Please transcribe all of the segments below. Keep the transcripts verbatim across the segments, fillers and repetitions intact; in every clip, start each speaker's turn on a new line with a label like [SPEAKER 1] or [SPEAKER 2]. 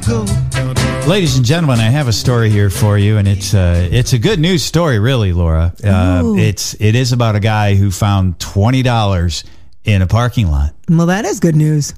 [SPEAKER 1] go.
[SPEAKER 2] Ladies and gentlemen, I have a story here for you, and it's uh, it's a good news story, really, Laura. Uh, it's it is about a guy who found twenty dollars in a parking lot.
[SPEAKER 3] Well, that is good news.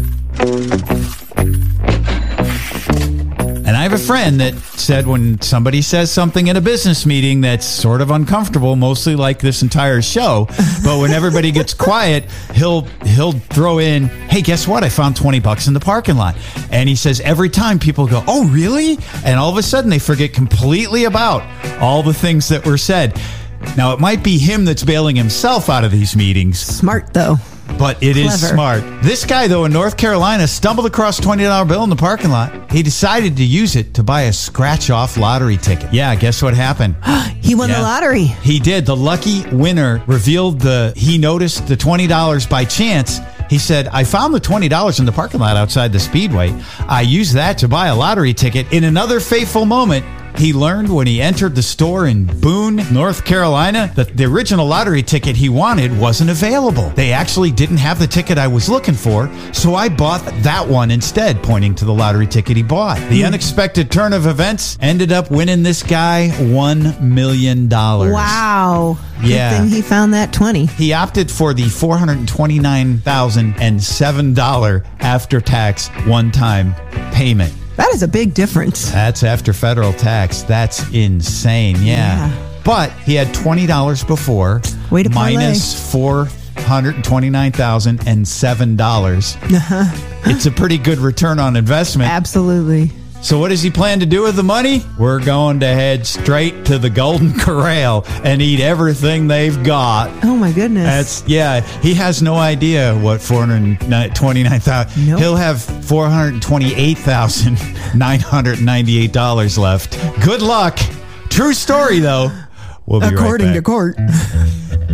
[SPEAKER 2] And I have a friend that said when somebody says something in a business meeting that's sort of uncomfortable, mostly like this entire show, but when everybody gets quiet, he'll he'll throw in, hey, guess what? I found twenty bucks in the parking lot. And he says every time people go, oh, really? And all of a sudden they forget completely about all the things that were said. Now, it might be him that's bailing himself out of these meetings.
[SPEAKER 3] Smart, though.
[SPEAKER 2] But it
[SPEAKER 3] Clever.
[SPEAKER 2] is smart. This guy, though, in North Carolina, stumbled across a twenty dollar bill in the parking lot. He decided to use it to buy a scratch-off lottery ticket. Yeah, guess what happened?
[SPEAKER 3] He won
[SPEAKER 2] Yeah.
[SPEAKER 3] the lottery.
[SPEAKER 2] He did. The lucky winner revealed the, he noticed the twenty dollars by chance. He said, I found the twenty dollars in the parking lot outside the Speedway. I used that to buy a lottery ticket. In another fateful moment, he learned when he entered the store in Boone, North Carolina, that the original lottery ticket he wanted wasn't available. They actually didn't have the ticket I was looking for, so I bought that one instead, pointing to the lottery ticket he bought. The unexpected turn of events ended up winning this guy one million dollars.
[SPEAKER 3] Wow.
[SPEAKER 2] Yeah.
[SPEAKER 3] Good thing he found that twenty.
[SPEAKER 2] He opted for the four hundred twenty-nine thousand seven dollars after-tax one-time payment.
[SPEAKER 3] That is a big difference.
[SPEAKER 2] That's after federal tax. That's insane. Yeah.
[SPEAKER 3] Yeah.
[SPEAKER 2] But he had twenty dollars before.
[SPEAKER 3] Way to parlay.
[SPEAKER 2] minus four hundred twenty-nine thousand seven dollars.
[SPEAKER 3] Uh-huh.
[SPEAKER 2] It's a pretty good return on investment.
[SPEAKER 3] Absolutely.
[SPEAKER 2] So what does he plan to do with the money? We're going to head straight to the Golden Corral and eat everything they've got.
[SPEAKER 3] Oh, my goodness.
[SPEAKER 2] That's, yeah, he has no idea what four hundred twenty-nine thousand.
[SPEAKER 3] Nope.
[SPEAKER 2] He'll have four hundred twenty-eight thousand nine hundred ninety-eight dollars left. Good luck. True story, though. We'll be
[SPEAKER 3] According
[SPEAKER 2] right
[SPEAKER 3] to
[SPEAKER 2] back.
[SPEAKER 3] court.